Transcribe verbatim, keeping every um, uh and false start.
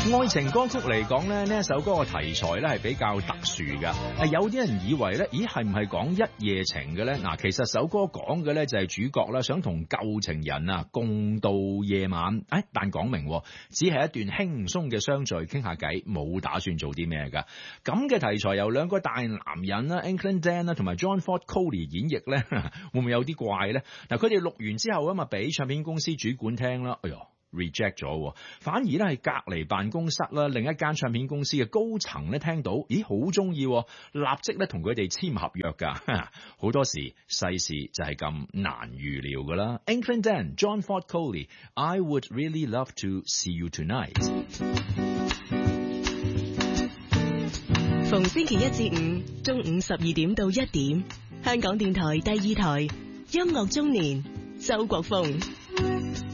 愛情歌曲嚟講咧，呢一首歌嘅題材咧係比較特殊㗎。誒，有啲人以為咧，咦係唔係講一夜情嘅咧？嗱，其實首歌講嘅咧就係主角啦，想同舊情人啊共度夜晚。誒，但講明只係一段輕鬆嘅相聚，傾下偈，冇打算做啲咩㗎。咁嘅題材由兩個大男人啦 Inclan Dan 啦同埋 John Ford Cody 演繹咧，會唔會有啲怪咧？嗱，佢哋錄完之後啊嘛，俾唱片公司主管聽啦，哎喲 reject 咗，反而咧係隔離辦公室啦，另一間唱片公司嘅高層咧聽到，咦好中意，立即咧同佢哋簽合約㗎。好多時世事就係咁難預料㗎啦。Inclan Dan, John Ford Cody, I would really love to see you tonight。 逢星期一至五中午十二點到一點，香港電台第二台音樂中年，周國峰。